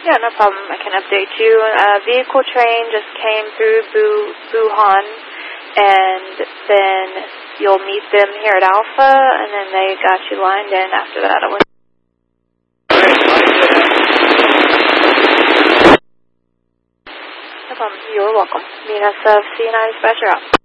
Yeah, no problem. I can update you. Vehicle train just came through Wuhan, and then you'll meet them here at Alpha, and then they got you lined in after that. No problem. You're welcome. Meet us, C9 dispatcher out.